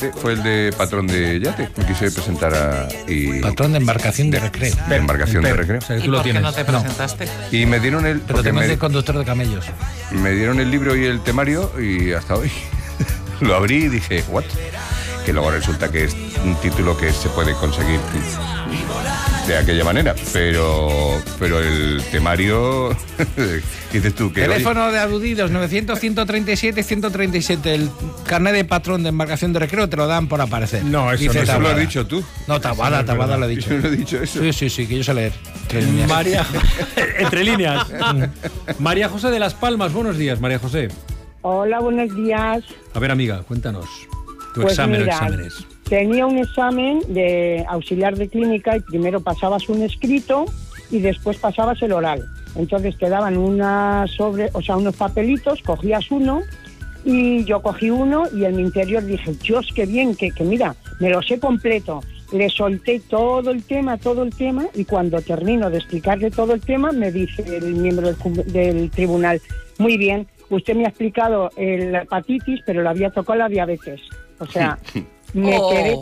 presenté fue el de patrón de yate. Me quise presentar patrón de embarcación de recreo. De embarcación de recreo. O sea, ¿Y por qué no te presentaste? Y me dieron el... Pero también de conductor de camellos. Me dieron el libro y el temario y hasta hoy lo abrí y dije, ¿what? Que luego resulta que es un título que se puede conseguir de aquella manera, pero el temario, dices tú que... Teléfono de aludidos, 900-137-137, el carnet de patrón de embarcación de recreo te lo dan por aparecer. No, eso lo has dicho tú. No, Taboada lo he dicho. Yo no he dicho eso. Sí, que yo sé leer. María, entre líneas. María José de Las Palmas, buenos días, María José. Hola, buenos días. A ver, amiga, cuéntanos tu Pues examen mira, o exámenes. Tenía un examen de auxiliar de clínica y primero pasabas un escrito y después pasabas el oral. Entonces te daban unos papelitos, cogías uno y yo cogí uno y en mi interior dije, Dios, qué bien, que mira, me lo sé completo. Le solté todo el tema y cuando termino de explicarle todo el tema me dice el miembro del tribunal, muy bien, usted me ha explicado la hepatitis, pero le había tocado la diabetes. O sea, me quedé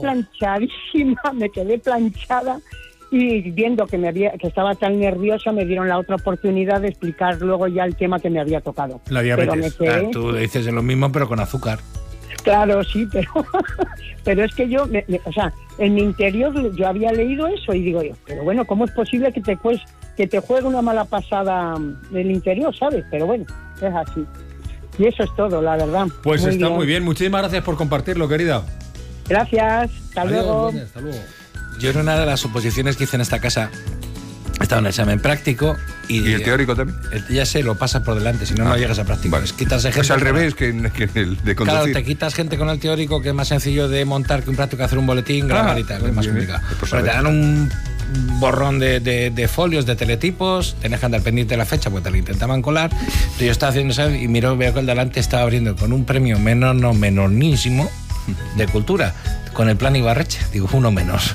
planchada y viendo que estaba tan nerviosa me dieron la otra oportunidad de explicar luego ya el tema que me había tocado. La diabetes. Pero me quedé... Tú dices lo mismo pero con azúcar. Claro, sí, pero es que yo, en mi interior yo había leído eso y digo yo, pero bueno, ¿cómo es posible que te juegue una mala pasada del interior, ¿sabes? Pero bueno, es así. Y eso es todo, la verdad. Pues está muy bien. Muchísimas gracias por compartirlo, querida. Gracias. Hasta luego. Hasta luego. Yo en una de las oposiciones que hice en esta casa estaba en el examen práctico y el teórico también. Ya sé, lo pasas por delante, si no, no llegas a práctico. Vale. Es quitarse gente. Es al revés que el de conducir. Claro, te quitas gente con el teórico, que es más sencillo de montar que un práctico, hacer un boletín, grabar y tal, es más complicado. Pero te dan un borrón de folios, de teletipos, tenés que andar pendiente de la fecha porque te lo intentaban colar. Yo estaba haciendo eso y veo que el delante estaba abriendo con un premio menornísimo de cultura, con el plan Ibarreche. Digo, uno menos.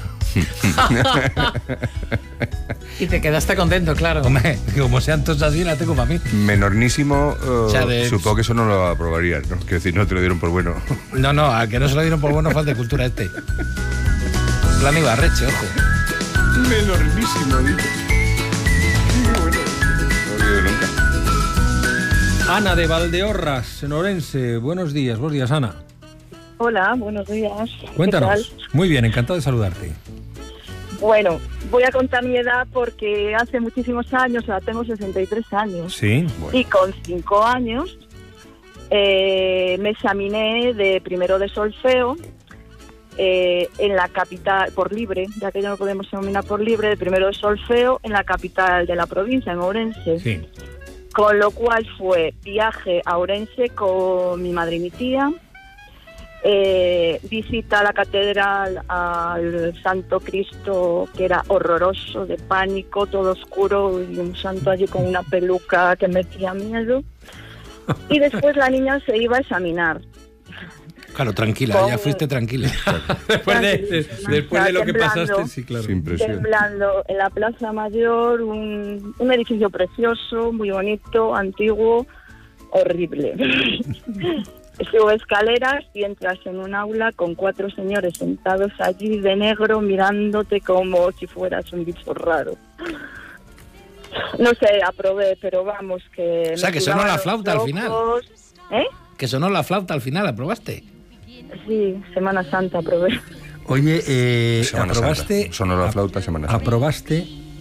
Y te quedaste contento, claro. Hombre, como sean todos así, la tengo para mí. Menornísimo, supongo que eso no lo aprobarías, ¿no? Quiero decir, no te lo dieron por bueno. No, al que no se lo dieron por bueno fue el de cultura este. Plan Ibarreche, ojo. Menornísimo, dice. Qué bueno. No olvido nunca. Ana de Valdeorras, en Orense. Buenos días, Ana. Hola, buenos días. Cuéntanos. ¿Qué tal? Muy bien, encantado de saludarte. Bueno, voy a contar mi edad porque hace muchísimos años, tengo 63 años. Sí. Bueno. Y con 5 años me examiné de primero de solfeo en la capital, por libre, ya que ya no podemos examinar por libre, de primero de solfeo en la capital de la provincia, en Ourense. Sí. Con lo cual fue viaje a Ourense con mi madre y mi tía, visita a la catedral, al Santo Cristo, que era horroroso, de pánico, todo oscuro, y un santo allí con una peluca que metía miedo. Y después la niña se iba a examinar. Claro, tranquila, ya fuiste tranquila. Después de lo que pasaste, sí, claro. Sin presión. Temblando en la Plaza Mayor, un edificio precioso, muy bonito, antiguo, horrible. Sube escaleras y entras en un aula con 4 señores sentados allí de negro mirándote como si fueras un bicho raro. No sé, aprobé, pero vamos que... O sea, que sonó la flauta al final. ¿Eh? Que sonó la flauta al final, ¿aprobaste? Sí, Semana Santa aprobé. Oye, aprobaste... Santa. Sonó la flauta Semana Santa. Aprobaste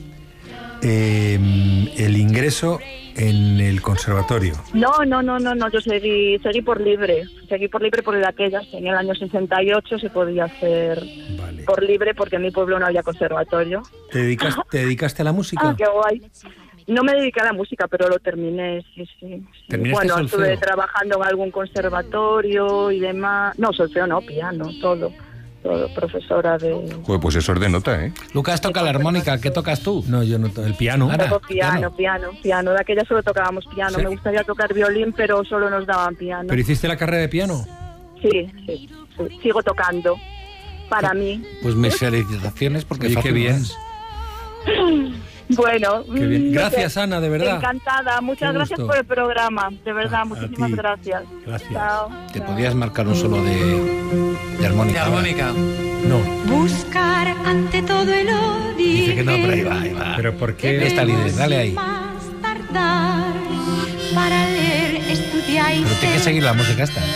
el ingreso en el conservatorio. No, yo seguí por libre. Seguí por libre porque en el año 68 se podía hacer por libre porque en mi pueblo no había conservatorio. ¿Te dedicaste a la música? Ah, qué guay. No me dediqué a la música, pero lo terminé, sí. Bueno, estuve trabajando en algún conservatorio y demás. No, solfeo no, piano, todo, profesora de... Joder, pues eso es de nota, ¿eh? Lucas toca la armónica, ¿qué tocas tú? No, yo no toco el piano. Toco piano. De aquella solo tocábamos piano. ¿Sí? Me gustaría tocar violín, pero solo nos daban piano. ¿Pero hiciste la carrera de piano? Sí. Sigo tocando. Para mí. Pues mis felicitaciones porque qué bien. Bueno, Qué bien. no Gracias, sé, Ana, de verdad. Encantada. Muchas Qué gracias gusto. por el programa. De verdad, A muchísimas ti. gracias. Gracias. Chao. Te Chao. podías marcar un solo de armónica. De armónica. No, Buscar ante todo el odio. Dice que no, pero ahí va, ahí va. pero ¿por qué? Esta líder, dale ahí. Más tardar para leer, estudiar y Pero tiene que seguir la música esta.